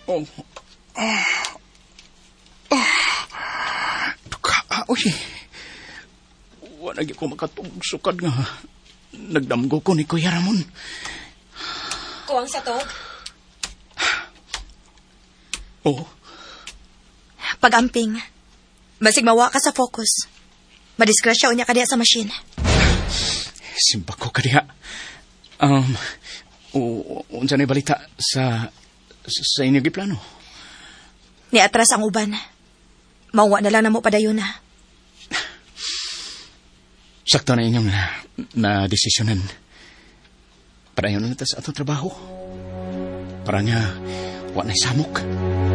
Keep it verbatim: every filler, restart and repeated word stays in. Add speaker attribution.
Speaker 1: Oh. Ah. Ah. Tuka, uy. Wala ko makatugsukad nga. Nagdamgo ko ni Kuya Ramon.
Speaker 2: Kuwang sa to?
Speaker 1: Oo.
Speaker 2: Pag-amping. Basig mawa ka sa focus. Madisgrasya unya ka diha sa machine.
Speaker 1: Simba ko ka diha. Um, unsa na balita sa sa inyo giplano?
Speaker 2: Ni atras ang uban. Mauwa na lang na mo padayon na.
Speaker 1: Sakto na inyong na, na desisyonan. Padayon na natas atong trabaho. Para niya, wa na'y samok.